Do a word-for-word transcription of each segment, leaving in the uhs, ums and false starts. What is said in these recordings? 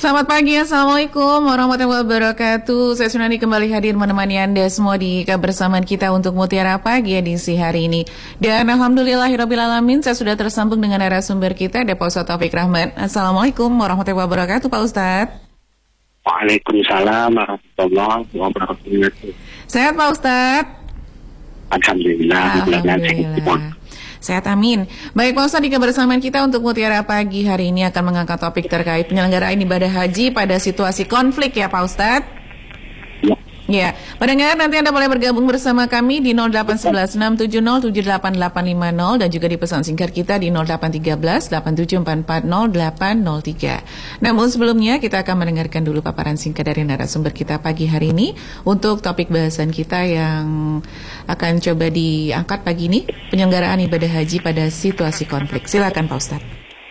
Selamat pagi, Assalamualaikum warahmatullahi wabarakatuh. Saya Sunani kembali hadir menemani Anda semua di kebersamaan kita untuk Mutiara Pagi edisi hari ini. Dan alhamdulillahirrabbilalamin, saya sudah tersambung dengan narasumber kita, ada Pak Ustadz Taufik Rahman. Assalamualaikum warahmatullahi wabarakatuh, Pak Ustadz. Waalaikumsalam warahmatullahi wabarakatuh. Sehat, Pak Ustadz? Alhamdulillah. Alhamdulillah. Sehat, amin. Baik, Pak Ustadz, di kebersamaan kita untuk Mutiara Pagi hari ini akan mengangkat topik terkait penyelenggaraan ibadah haji pada situasi konflik ya, Pak Ustadz? Ya. Ya, pendengar nanti Anda boleh bergabung bersama kami di nol delapan satu satu enam tujuh nol tujuh delapan delapan lima nol dan juga di pesan singkat kita di nol delapan tiga belas delapan tujuh empat empat nol delapan nol tiga. Namun sebelumnya kita akan mendengarkan dulu paparan singkat dari narasumber kita pagi hari ini untuk topik bahasan kita yang akan coba diangkat pagi ini, penyelenggaraan ibadah haji pada situasi konflik. Silakan Pak Ustadz.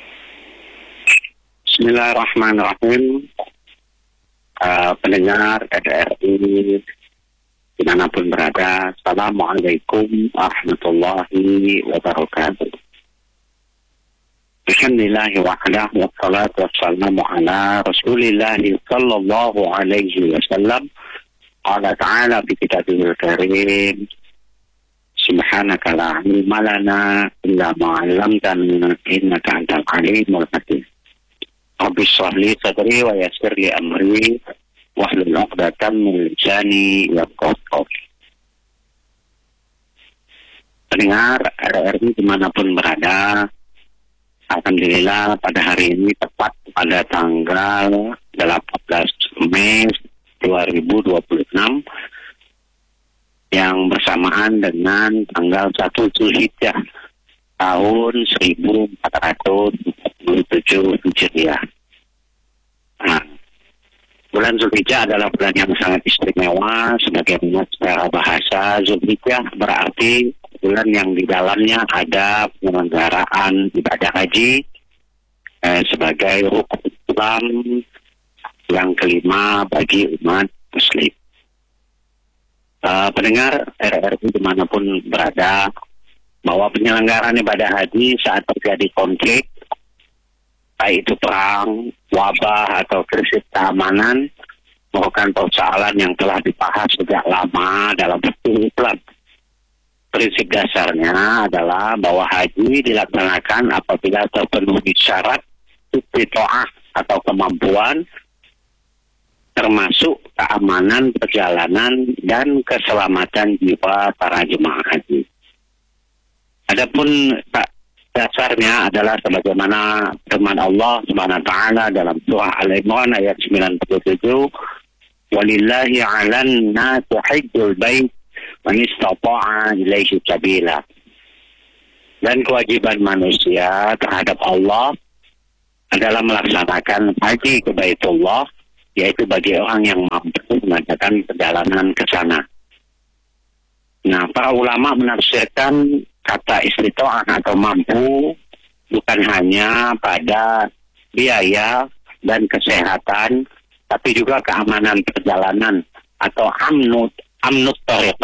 Bismillahirrahmanirrahim. Uh, pendengar R R I dimanapun berada, Assalamualaikum warahmatullahi wabarakatuh. Alhamdulillahi wa'ala wassalatu wassalamu ala rasulillahi sallallahu alaihi wasallam. Allah Ta'ala fi kitabihil karim, subhanaka la ilma lana illa ma 'allamtana innaka antal alimul hakim. Rabbi shrah li sadri wa yassir li amri wahlul 'uqdatam min lisani yafqahu qawli. Pendengar R R I dimanapun berada, alhamdulillah pada hari ini tepat pada tanggal delapan belas Mei dua ribu dua puluh enam yang bersamaan dengan tanggal satu Zulhijjah tahun seribu empat ratus empat puluh tujuh Hijriah. Nah, bulan Zulhijjah adalah bulan yang sangat istimewa, sebagaimana secara bahasa Zulhijjah berarti bulan yang di dalamnya ada penyelenggaraan ibadah haji eh, sebagai rukun Islam yang kelima bagi umat Muslim. Uh, pendengar R R I dimanapun berada, bahwa penyelenggaraan ibadah haji saat terjadi konflik, baik itu perang, wabah, atau krisis keamanan, merupakan persoalan yang telah dibahas sejak lama dalam hukum Islam. Prinsip dasarnya adalah bahwa haji dilaksanakan apabila terpenuhi syarat istitoah atau kemampuan, termasuk keamanan perjalanan dan keselamatan jiwa para jemaah haji. Adapun dasarnya adalah sebagaimana firman Allah Subhanahu wa taala dalam surah Al-Imran ayat sembilan puluh tujuh, "Walillahi 'alan nasi hajjul bait man istata'a ilaihi sabila." Dan kewajiban manusia terhadap Allah adalah melaksanakan haji ke Baitullah, yaitu bagi orang yang mampu mengadakan perjalanan ke sana. Nah, para ulama menafsirkan kata istitoah atau mampu bukan hanya pada biaya dan kesehatan, tapi juga keamanan perjalanan atau amnut amnut tariq.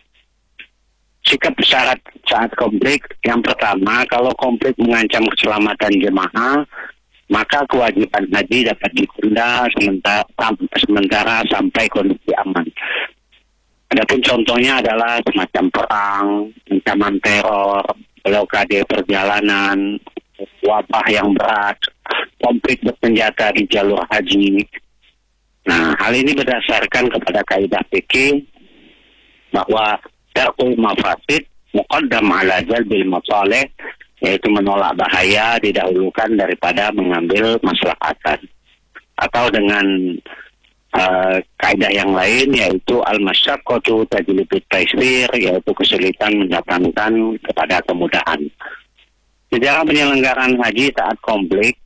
Sikap syarat saat konflik, yang pertama, kalau konflik mengancam keselamatan jemaah, maka kewajiban haji dapat ditunda sementara, sementara sampai kondisi aman. Adapun contohnya adalah semacam perang, ancaman teror, blokade perjalanan, wabah yang berat, konflik bersenjata di jalur haji. Nah, hal ini berdasarkan kepada kaidah fikih bahwa darul mafasid muqaddam ala jalbil masalih, yaitu menolak bahaya didahulukan daripada mengambil maslahatan. Atau dengan Uh, kaidah yang lain, yaitu al-masyaqqatu tajlibut taysir, yaitu kesulitan mendatangkan kepada kemudahan. Sejarah penyelenggaraan haji saat konflik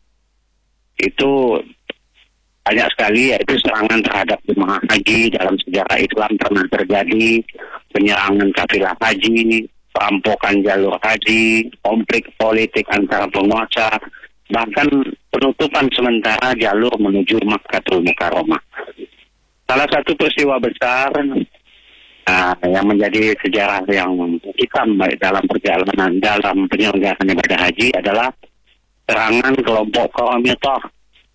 itu banyak sekali, yaitu serangan terhadap jemaah haji. Dalam sejarah Islam pernah terjadi penyerangan kafilah haji, perampokan jalur haji, konflik politik antara penguasa, bahkan penutupan sementara jalur menuju Makkahul Mukarramah. Salah satu peristiwa besar uh, yang menjadi sejarah yang hitam baik dalam perjalanan dalam penyelenggaraan ibadah haji adalah serangan kelompok Qawamiyah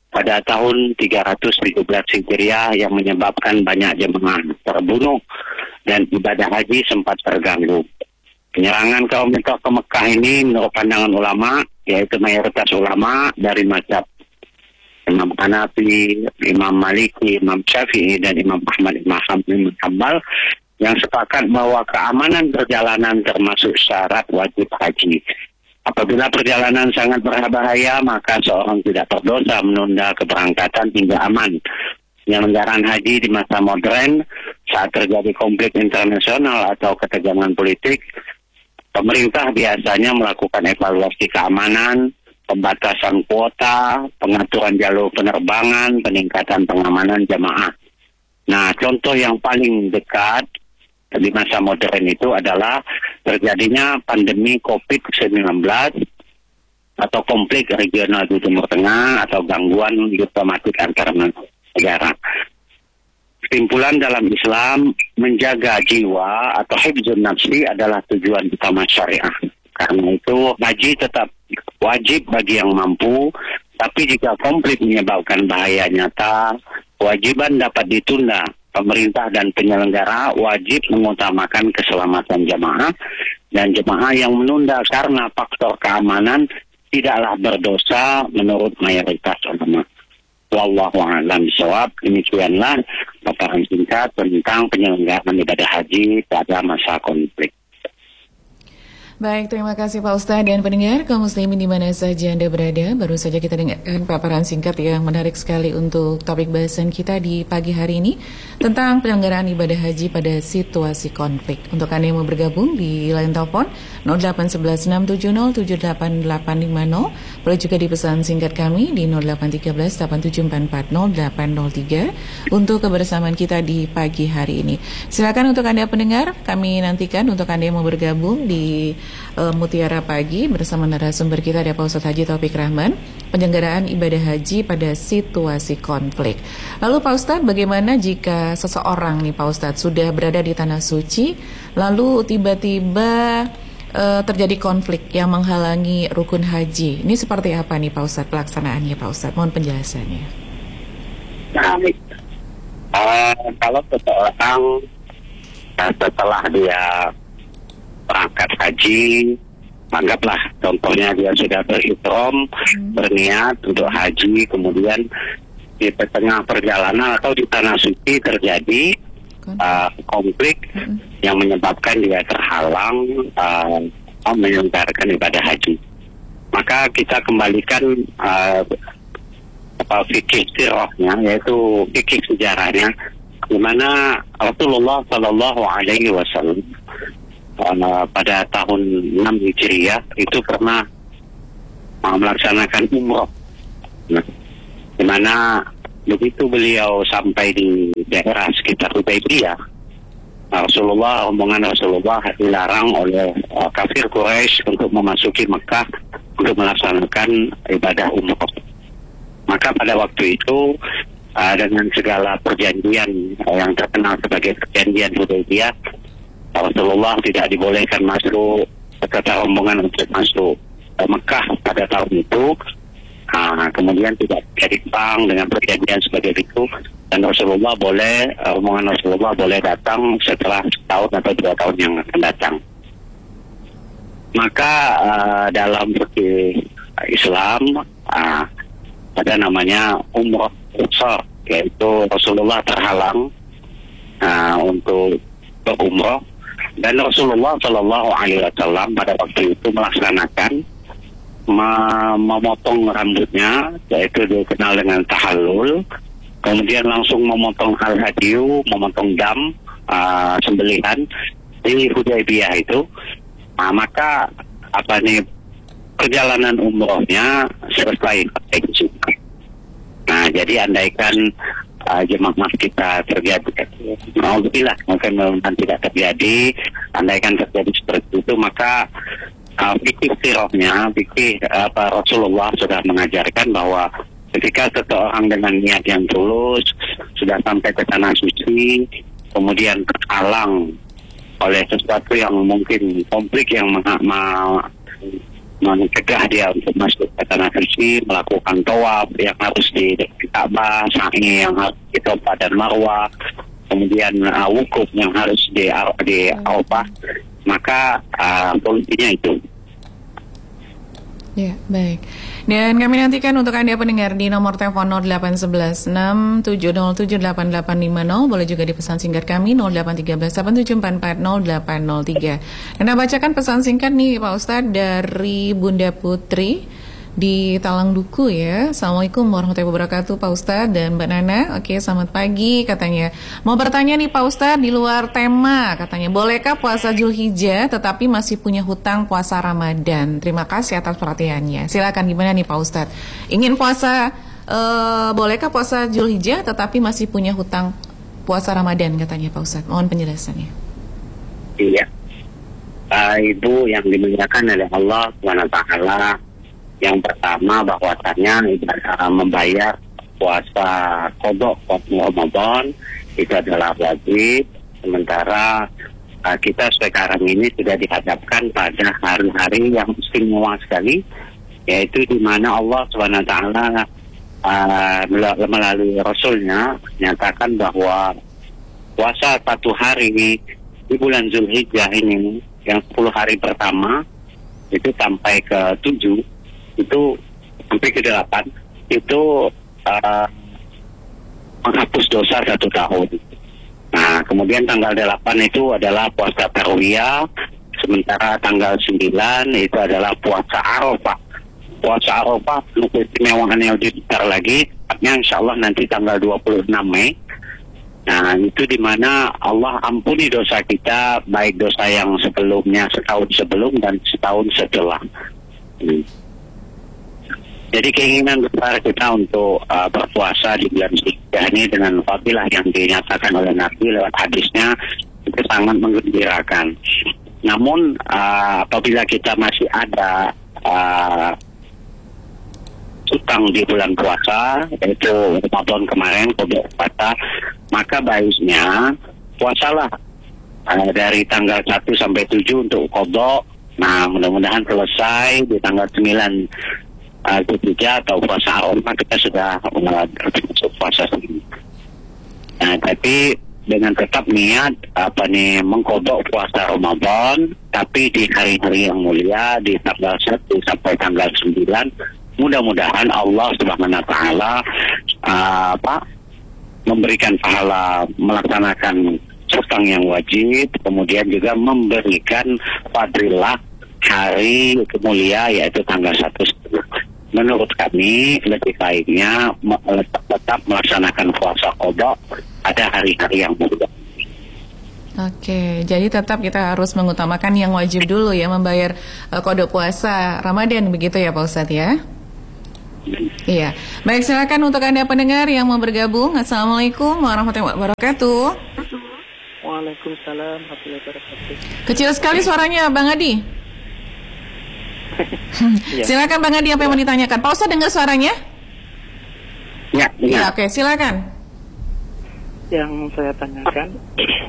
pada tahun tiga ratus tujuh belas Hijriah yang menyebabkan banyak jemaah terbunuh dan ibadah haji sempat terganggu. Penyerangan kaum Mekah ke Mekah ini menurut pandangan ulama, yaitu mayoritas ulama dari mazhab Imam Hanafi, Imam Maliki, Imam Syafi'i, dan Imam Ahmad Imam Hanbal yang sepakat bahwa keamanan perjalanan termasuk syarat wajib haji. Apabila perjalanan sangat berbahaya, maka seorang tidak berdosa menunda keberangkatan hingga aman. Penyelenggaraan haji di masa modern saat terjadi konflik internasional atau ketegangan politik, pemerintah biasanya melakukan evaluasi keamanan, pembatasan kuota, pengaturan jalur penerbangan, peningkatan pengamanan jamaah. Nah, contoh yang paling dekat di masa modern itu adalah terjadinya pandemi covid sembilan belas atau konflik regional di Timur Tengah atau gangguan diplomatik antar negara. Kesimpulan dalam Islam, menjaga jiwa atau hifdzun nafsi adalah tujuan utama syariah. Karena itu haji tetap wajib bagi yang mampu, tapi jika konflik menyebabkan bahaya nyata, kewajiban dapat ditunda. Pemerintah dan penyelenggara wajib mengutamakan keselamatan jemaah, dan jemaah yang menunda karena faktor keamanan tidaklah berdosa menurut mayoritas ulama. Wallahu a'lam bishawab. Demikianlah paparan singkat tentang penyelenggaraan ibadah haji pada masa konflik. Baik, terima kasih Pak Ustadz dan pendengar kaum muslimin di mana saja Anda berada. Baru saja kita dengarkan paparan singkat yang menarik sekali untuk topik bahasan kita di pagi hari ini tentang penyelenggaraan ibadah haji pada situasi konflik. Untuk Anda yang mau bergabung di line telepon nol delapan satu satu enam tujuh nol tujuh delapan delapan lima nol, boleh juga di pesan singkat kami di nol delapan tiga belas delapan tujuh empat empat nol delapan nol tiga untuk kebersamaan kita di pagi hari ini. Silakan untuk Anda pendengar, kami nantikan untuk Anda yang mau bergabung di uh, Mutiara Pagi bersama narasumber kita ada Pak Ustadz Haji Taufik Rahman, penyelenggaraan ibadah haji pada situasi konflik. Lalu Pak Ustadz, bagaimana jika seseorang nih Pak Ustadz sudah berada di Tanah Suci, lalu tiba-tiba uh, terjadi konflik yang menghalangi rukun haji. Ini seperti apa nih Pak Ustadz pelaksanaannya Pak Ustadz? Mohon penjelasannya. Nah, uh, kalau seseorang uh, setelah dia berangkat haji, anggaplah contohnya dia sudah berihram, hmm. berniat untuk haji, kemudian di tengah perjalanan atau di Tanah Suci terjadi uh, konflik hmm. yang menyebabkan dia terhalang uh, menyelenggarakan ibadah haji. Maka kita kembalikan uh, apa fikih sirahnya, yaitu fikih sejarahnya, di mana Rasulullah Shallallahu Alaihi Wasallam Uh, pada tahun enam Hijriah itu pernah uh, melaksanakan umroh. Nah, di mana begitu beliau sampai di daerah sekitar Hudaybiyah, Rasulullah, rombongan Rasulullah dilarang oleh uh, kafir Quraisy untuk memasuki Mekah untuk melaksanakan ibadah umroh. Maka pada waktu itu uh, dengan segala perjanjian uh, yang terkenal sebagai perjanjian Hudaybiyah, Rasulullah tidak dibolehkan masuk, serta rombongan untuk masuk ke Mekah pada tahun itu. Nah, kemudian tidak jadi bang dengan perjanjian sebagai itu, dan Rasulullah boleh, rombongan Rasulullah boleh datang setelah setahun atau dua tahun yang akan datang. Maka uh, dalam fikih Islam uh, ada namanya umroh qusar, yaitu Rasulullah terhalang uh, untuk berumroh. Dan Rasulullah Shallallahu Alaihi Wasallam pada waktu itu melaksanakan memotong rambutnya, yaitu dikenal dengan tahallul, kemudian langsung memotong al-hadiyu, memotong dam, uh, sembelihan di Hudaybiyah itu. Nah, maka apa nih perjalanan umrohnya selesai. Nah, jadi andaikan Uh, jemaah kita terjadi, alhamdulillah mungkin memang tidak terjadi, andaikan terjadi seperti itu, maka uh, fikih sirahnya, fikih apa uh, Rasulullah sudah mengajarkan bahwa ketika seseorang dengan niat yang tulus sudah sampai ke Tanah Suci, kemudian terhalang oleh sesuatu yang mungkin konflik yang ma- ma- mencegah dia untuk masuk ke tanah suci, melakukan tawaf yang harus di Ka'bah, sa'i yang harus di Safa dan Marwah, kemudian uh, wukuf yang harus di di Arafah. Maka uh, solusinya itu. Ya, baik. Dan kami nantikan untuk Anda pendengar di nomor telepon nol delapan satu satu enam tujuh nol tujuh delapan delapan lima nol. Boleh juga di pesan singkat kami nol delapan tiga nol delapan tujuh empat empat nol delapan nol tiga. Dan bacakan pesan singkat nih Pak Ustadz dari Bunda Putri di Talang Duku ya. Assalamualaikum warahmatullahi wabarakatuh Pak Ustadz dan Mbak Nana. Oke, selamat pagi katanya. Mau bertanya nih Pak Ustadz di luar tema katanya. Bolehkah puasa Zulhijjah tetapi masih punya hutang puasa Ramadan? Terima kasih atas perhatiannya. Silakan gimana nih Pak Ustadz? Ingin puasa uh, bolehkah puasa Zulhijjah tetapi masih punya hutang puasa Ramadan katanya Pak Ustadz. Mohon penjelasannya. Iya. Uh, itu yang dimuliakan oleh Allah subhanahu wa taala. Yang pertama bahwasannya ibadah membayar puasa qada Ramadan itu adalah wajib, sementara uh, kita sekarang ini sudah dihadapkan pada hari-hari yang istimewa sekali, yaitu di mana Allah subhanahu wa taala uh, melalui Rasulnya menyatakan bahwa puasa satu hari di bulan Zulhijjah ini yang sepuluh hari pertama itu sampai ke tujuh, itu sampai ke delapan, itu uh, menghapus dosa satu tahun. Nah, kemudian tanggal delapan itu adalah puasa Tarwiyah, sementara tanggal sembilan itu adalah puasa Arafah. Puasa Arafah keistimewaan yang lebih besar lagi, tepatnya insya Allah nanti tanggal dua puluh enam Mei. Nah, itu di mana Allah ampuni dosa kita, baik dosa yang sebelumnya, setahun sebelum dan setahun setelah. Hmm. Jadi keinginan besar kita untuk uh, berpuasa di bulan Zulhijjah ini dengan fadilah yang dinyatakan oleh Nabi lewat hadisnya itu sangat menggembirakan. Namun uh, apabila kita masih ada uh, utang di bulan puasa, yaitu Ramadan kemarin, kode puasa, maka baiknya puasalah uh, dari tanggal satu sampai tujuh untuk kodok. Nah, mudah-mudahan selesai di tanggal sembilan Zulhijjah atau puasa Arafah kita sudah masuk puasa sendiri. Nah, tapi dengan tetap niat apa nih mengkodok puasa Ramadan, tapi di hari-hari yang mulia di tanggal satu sampai tanggal sembilan, mudah-mudahan Allah Subhanahu wa taala uh, apa memberikan pahala melaksanakan hutang yang wajib, kemudian juga memberikan fadilah hari mulia yaitu tanggal satu. Menurut kami lebih baiknya tetap melaksanakan puasa qada pada hari-hari yang mulia. Oke, jadi tetap kita harus mengutamakan yang wajib dulu ya, membayar uh, qada puasa Ramadan begitu ya Pak Ustadz ya? Iya. Baik, silakan untuk Anda pendengar yang mau bergabung. Assalamualaikum warahmatullahi wabarakatuh. Waalaikumsalam warahmatullahi wabarakatuh. Kecil sekali suaranya Bang Adi. Ya. Silakan Bang Adi, apa yang mau ditanyakan? Pak Ustadz dengar suaranya? Ya, ya. Ya, oke, silakan. Yang saya tanyakan,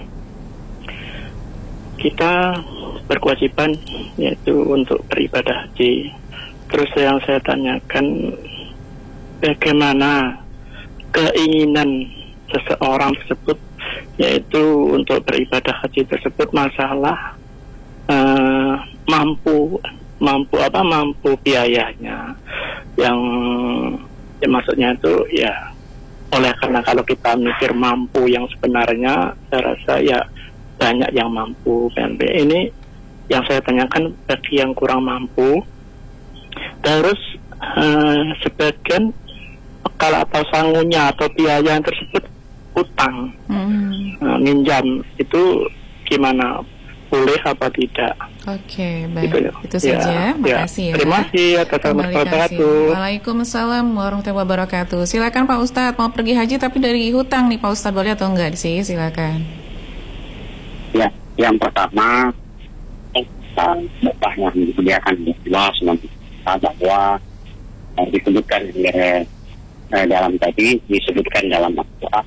kita berkewajiban yaitu untuk beribadah haji. Terus yang saya tanyakan, bagaimana keinginan seseorang tersebut yaitu untuk beribadah haji tersebut masalah uh, mampu mampu apa mampu biayanya yang ya maksudnya itu ya oleh karena kalau kita mikir mampu yang sebenarnya saya rasa ya banyak yang mampu kan. Ini yang saya tanyakan bagi yang kurang mampu. Terus eh, sebagian bekal atau sangunya atau biaya yang tersebut utang, hmm. nah, minjam itu gimana? Boleh apa tidak? Oke, baik. Gitu ya. Itu saja. Ya, Makasih ya. Terima kasih atas wabarakatuh. Waalaikumsalam warahmatullahi wabarakatuh. Silakan Pak Ustadz, mau pergi haji tapi dari hutang nih Pak Ustadz, boleh atau enggak sih? Silakan. Ya, yang pertama Bapak yang disediakan Allah bahwa eh, disebutkan eh, dalam tadi disebutkan dalam Al-Quran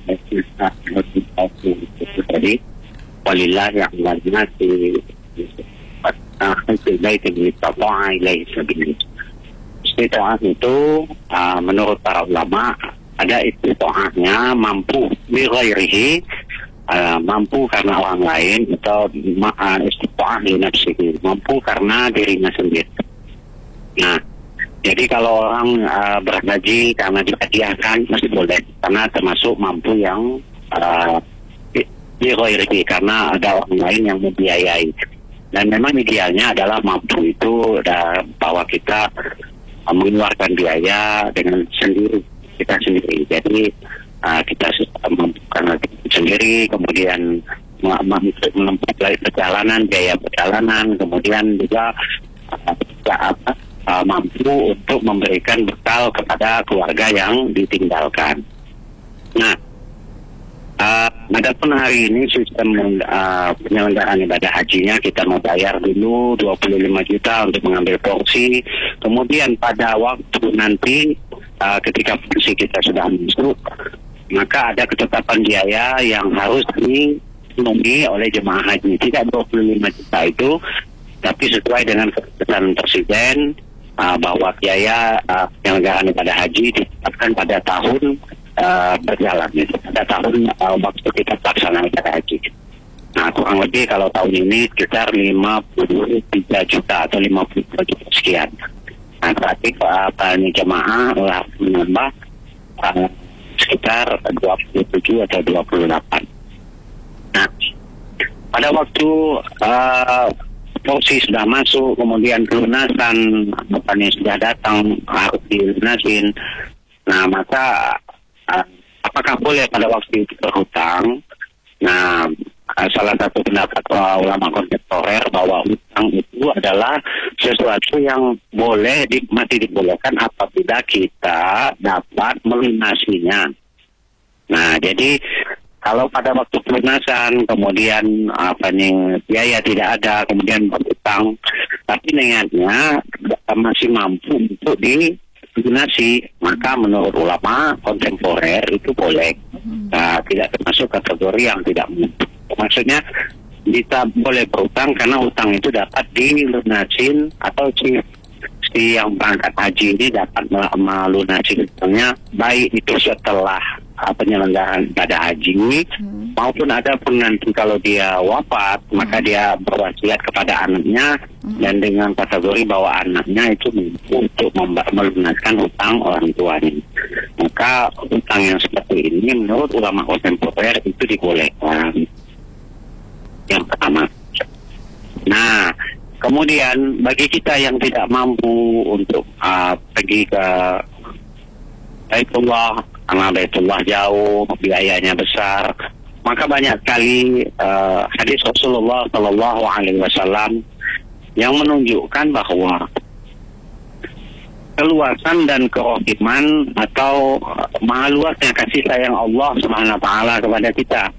tadi walillah yang nasi uh, baik istita'a ilaihi sabila. Istita'ah itu uh, menurut para ulama ada istita'ahnya mampu bi ghairihi, uh, mampu karena orang lain, atau uh, istita'ah li nafsihi, mampu karena dirinya sendiri. Nah, jadi kalau orang uh, bergaji karena dihadiahkan masih boleh, karena termasuk mampu yang uh, bi ghairihi, karena ada orang lain yang membiayai. Dan memang idealnya adalah mampu itu uh, bahwa kita uh, mengeluarkan biaya dengan sendiri, kita sendiri. Jadi uh, kita mampukan sendiri, kemudian menempuh perjalanan, biaya perjalanan, kemudian juga uh, apa, uh, mampu untuk memberikan bekal kepada keluarga yang ditinggalkan. Nah, Uh, adapun hari ini sistem uh, penyelenggaraan ibadah hajinya, kita mau bayar dulu dua puluh lima juta untuk mengambil porsi, kemudian pada waktu nanti uh, ketika porsi kita sudah masuk, maka ada ketetapan biaya yang harus dipenuhi oleh jemaah haji. Tidak dua puluh lima juta itu, tapi sesuai dengan keputusan Presiden uh, bahwa biaya uh, penyelenggaraan ibadah haji ditetapkan pada tahun Uh, berjalan itu pada tahun uh, waktu kita pelaksanaan ibadah haji. Nah, kurang lebih kalau tahun ini sekitar lima puluh tiga juta atau lima puluh tiga juta sekian. Nah, berarti uh, ini jemaah telah menambah uh, sekitar dua puluh tujuh atau dua puluh delapan. Nah, pada waktu uh, porsi sudah masuk, kemudian pelunasan apa nih sudah datang harus dilunasin. Nah, maka Uh, apakah boleh pada waktu itu berhutang? Nah, uh, salah satu pendapat uh, ulama kontemporer bahwa hutang itu adalah sesuatu yang boleh di, masih dibolehkan apabila kita dapat melunasinya. Nah, jadi kalau pada waktu pelunasan kemudian apa nih biaya tidak ada, kemudian berhutang, tapi niatnya masih mampu untuk di lunasi, maka menurut ulama kontemporer itu boleh, uh, tidak termasuk kategori yang tidak mampu. Maksudnya kita boleh berutang karena utang itu dapat dilunasin, atau si, si yang berangkat haji ini dapat melunasi utangnya, baik itu setelah uh, penyelenggaraan ibadah haji, hmm. maupun ada pun nanti kalau dia wafat, hmm. maka dia berwasiat kepada anaknya, hmm. dan dengan kategori bahwa anaknya itu untuk melunaskan utang orang tuanya. Maka utang yang seperti ini menurut ulama kontemporer itu dibolehkan. Yang pertama. Nah, kemudian bagi kita yang tidak mampu untuk uh, pergi ke Baitullah, karena Baitullah jauh, biayanya besar, maka banyak sekali uh, hadis Rasulullah Shallallahu Alaihi Wasallam yang menunjukkan bahwa keluasan dan kerohiman atau uh, maha luasnya kasih sayang Allah Subhanahu Wa Taala kepada kita.